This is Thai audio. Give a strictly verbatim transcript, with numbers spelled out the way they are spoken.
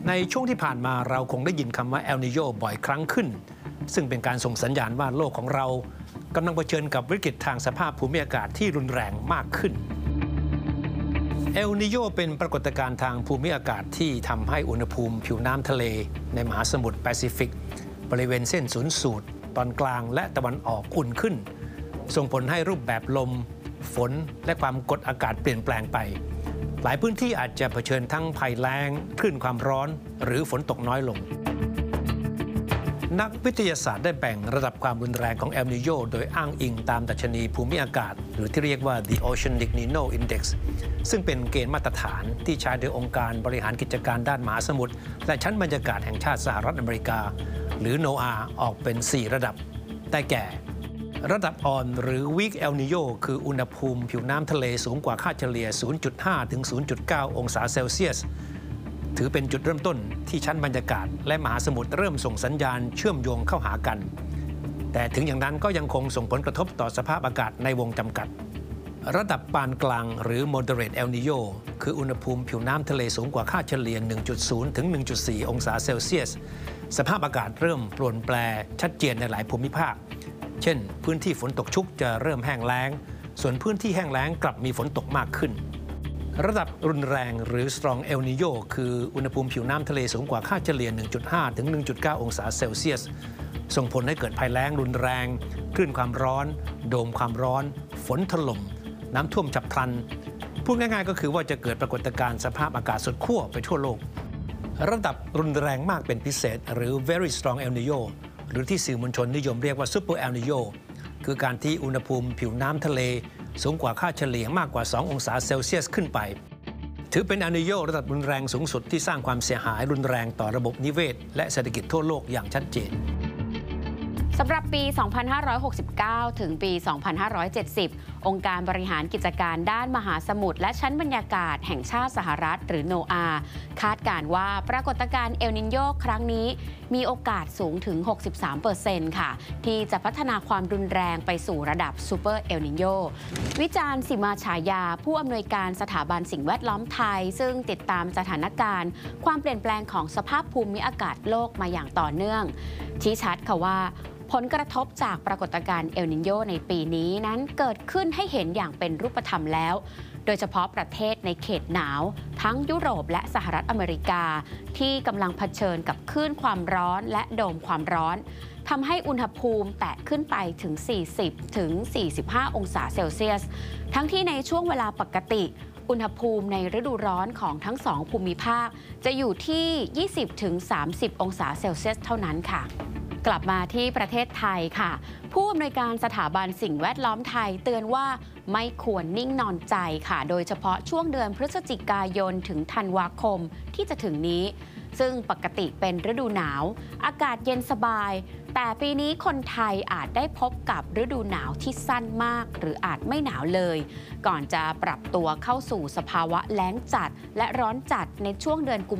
ในช่วงที่ผ่านมาเราคงได้ยินคำว่าเอลนิโญบ่อยครั้งขึ้นซึ่งเป็นการส่งสัญญาณว่าโลกของเรากำลังเผชิญกับวิกฤตทางสภาพภูมิอากาศที่รุนแรงมากขึ้นเอลนิโญเป็นปรากฏการณ์ทางภูมิอากาศที่ทำให้อุณหภูมิผิวน้ำทะเลในมหาสมุทรแปซิฟิกบริเวณเส้นศูนย์สูตรตอนกลางและตะวันออกอุ่นขึ้นส่งผลให้รูปแบบลมฝนและความกดอากาศเปลี่ยนแปลงไปหลายพื้นที่อาจจะเผชิญทั้งภัยแล้งคลื่นความร้อนหรือฝนตกน้อยลงนักวิทยาศาสตร์ได้แบ่งระดับความรุนแรงของเอลนิโญโดยอ้างอิงตามดัชนีภูมิอากาศหรือที่เรียกว่า The Oceanic Nino Index ซึ่งเป็นเกณฑ์มาตรฐานที่ใช้โดยองค์การบริหารกิจการด้านมหาสมุทรและชั้นบรรยากาศแห่งชาติสหรัฐอเมริกาหรือ โนอา ออกเป็นสี่ระดับได้แก่ระดับอ่อนหรือ Weak El Niño คืออุณหภูมิผิวน้ำทะเลสูงกว่าค่าเฉลี่ย ศูนย์จุดห้า ถึง ศูนย์จุดเก้า องศาเซลเซียสถือเป็นจุดเริ่มต้นที่ชั้นบรรยากาศและมหาสมุทรเริ่มส่งสัญญาณเชื่อมโยงเข้าหากันแต่ถึงอย่างนั้นก็ยังคงส่งผลกระทบต่อสภาพอากาศในวงจำกัดระดับปานกลางหรือ Moderate El Niño คืออุณหภูมิผิวน้ำทะเลสูงกว่าค่าเฉลี่ย หนึ่งจุดศูนย์ ถึง หนึ่งจุดสี่ องศาเซลเซียสสภาพอากาศเริ่มเปลี่ยนแปลงชัดเจนในหลายภูมิภาคเช่นพื้นที่ฝนตกชุกจะเริ่มแห้งแล้งส่วนพื้นที่แห้งแล้งกลับมีฝนตกมากขึ้นระดับรุนแรงหรือ Strong El Niño คืออุณหภูมิผิวน้ำทะเลสูงกว่าค่าเฉลี่ย หนึ่งจุดห้า ถึง หนึ่งจุดเก้า องศาเซลเซียสส่งผลให้เกิดภัยแล้งรุนแรงคลื่นความร้อนโดมความร้อนฝนถล่มน้ำท่วมฉับพลันพูดง่ายๆก็คือว่าจะเกิดปรากฏการณ์สภาพอากาศสุดขั้วไปทั่วโลกระดับรุนแรงมากเป็นพิเศษหรือ Very Strong El Niño หรือที่สื่อมวลชนนิยมเรียกว่า Super El Niño คือการที่อุณหภูมิผิวน้ำทะเลสูงกว่าค่าเฉลี่ยมากกว่าสององศาเซลเซียสขึ้นไปถือเป็นเอลนิโญระดับรุนแรงสูงสุดที่สร้างความเสียหายรุนแรงต่อระบบนิเวศและเศรษฐกิจทั่วโลกอย่างชัดเจนสำหรับปี สองพันห้าร้อยหกสิบเก้า ถึงปี สองพันห้าร้อยเจ็ดสิบ องค์การบริหารกิจการด้านมหาสมุทรและชั้นบรรยากาศแห่งชาติสหรัฐหรือ โนอา คาดการณ์ว่าปรากฏการณ์เอลนิโญครั้งนี้มีโอกาสสูงถึง หกสิบสามเปอร์เซ็นต์ ค่ะที่จะพัฒนาความรุนแรงไปสู่ระดับซูเปอร์เอลนิโญวิจารณ์สิมาฉายาผู้อำนวยการสถาบันสิ่งแวดล้อมไทยซึ่งติดตามสถานการณ์ความเปลี่ยนแปลงของสภาพภูมิอากาศโลกมาอย่างต่อเนื่องชี้ชัดค่ะว่าผลกระทบจากปรากฏการณ์เอลนิโญในปีนี้นั้นเกิดขึ้นให้เห็นอย่างเป็นรูปธรรมแล้วโดยเฉพาะประเทศในเขตหนาวทั้งยุโรปและสหรัฐอเมริกาที่กำลังเผชิญกับคลื่นความร้อนและโดมความร้อนทำให้อุณหภูมิแตะขึ้นไปถึง สี่สิบ ถึง สี่สิบห้า องศาเซลเซียสทั้งที่ในช่วงเวลาปกติอุณหภูมิในฤดูร้อนของทั้งสองภูมิภาคจะอยู่ที่ ยี่สิบ ถึง สามสิบ องศาเซลเซียสเท่านั้นค่ะกลับมาที่ประเทศไทยค่ะผู้อำนวยการสถาบันสิ่งแวดล้อมไทยเตือนว่าไม่ควรนิ่งนอนใจค่ะโดยเฉพาะช่วงเดือนพฤศจิกายนถึงธันวาคมที่จะถึงนี้ซึ่งปกติเป็นฤดูหนาวอากาศเย็นสบายแต่ปีนี้คนไทยอาจได้พบกับฤดูหนาวที่สั้นมากหรืออาจไม่หนาวเลยก่อนจะปรับตัวเข้าสู่สภาวะแล้งจัดและร้อนจัดในช่วงเดือนกุม